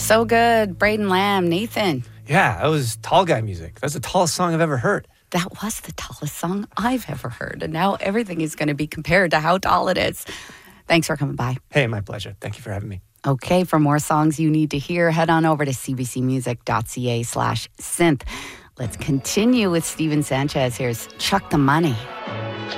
So good. Braden Lamb, Nathan. Yeah, that was tall guy music. That's the tallest song I've ever heard. That was the tallest song I've ever heard. And now everything is going to be compared to how tall it is. Thanks for coming by. Hey, my pleasure. Thank you for having me. Okay, for more songs you need to hear, head on over to cbcmusic.ca/synth. Let's continue with Steven Sanchez. Here's Chuck the Money.